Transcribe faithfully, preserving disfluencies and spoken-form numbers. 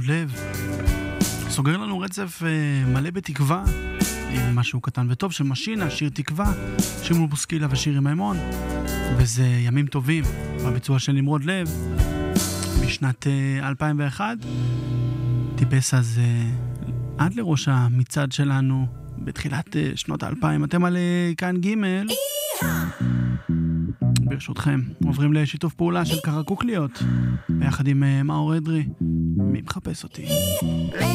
נמרוד לב. סוגר לנו רצף אה, מלא בתקווה, עם משהו קטן וטוב של משינה, שיר תקווה, שמעון בוסקילה ושירי מימון, וזה ימים טובים, בביצוע של נמרוד לב, בשנת אה, אלפיים ואחת, טיפס אז אה, עד לראש המצעד שלנו, בתחילת אה, שנות האלפיים, אתם על אה, כאן ג' ברשותכם, עוברים לשיתוף פעולה של קרקוקליות, ביחד עם אה, מאור אדרי, מי מחפש אותי?